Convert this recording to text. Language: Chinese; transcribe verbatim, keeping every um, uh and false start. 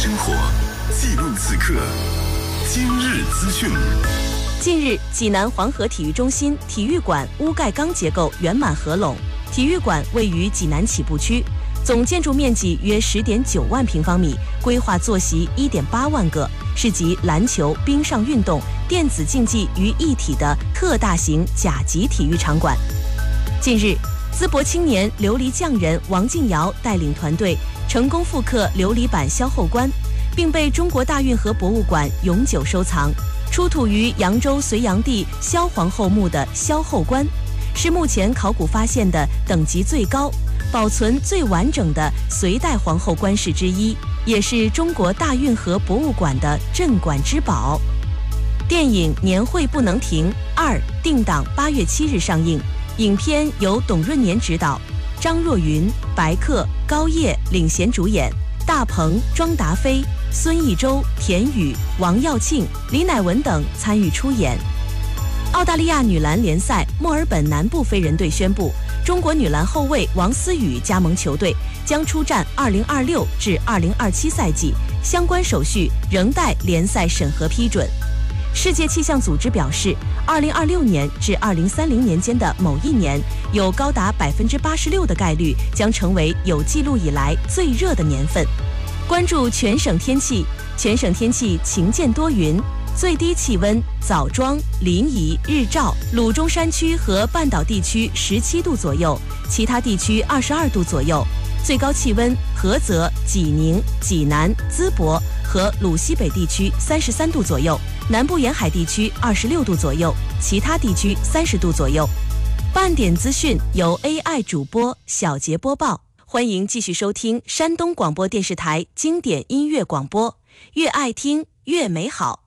生活，记录此刻。今日资讯。 近日，济南黄河体育中心体育馆屋盖钢结构圆满合拢。体育馆位于济南起步区，总建筑面积约十点九万平方米，规划坐席一点八万个，是集篮球、冰上运动、电子竞技于一体的特大型甲级体育场馆。近日，淄博青年琉璃匠人王静瑶带领团队成功复刻琉璃板萧后棺，并被中国大运河博物馆永久收藏。出土于扬州隋炀帝萧皇后墓的萧后棺，是目前考古发现的等级最高、保存最完整的隋代皇后棺饰之一，也是中国大运河博物馆的镇馆之宝。电影《年会不能停二》定档八月七日上映，影片由董润年执导，张若昀、白客、高叶领衔主演，大鹏、庄达菲、孙艺洲、田雨、王耀庆、李乃文等参与出演。澳大利亚女篮联赛墨尔本南部飞人队宣布，中国女篮后卫王思雨加盟球队，将出战二零二六至二零二七赛季，相关手续仍待联赛审核批准。世界气象组织表示，二零二六年至二零三零年间的某一年，有高达百分之八十六的概率将成为有记录以来最热的年份。关注全省天气，全省天气晴间多云，最低气温枣庄、临沂、日照、鲁中山区和半岛地区十七度左右，其他地区二十二度左右。最高气温菏泽、济宁、济南、淄博和鲁西北地区三十三度左右，南部沿海地区二十六度左右，其他地区三十度左右。半点资讯由 A I 主播小杰播报。欢迎继续收听山东广播电视台经典音乐广播，越爱听越美好。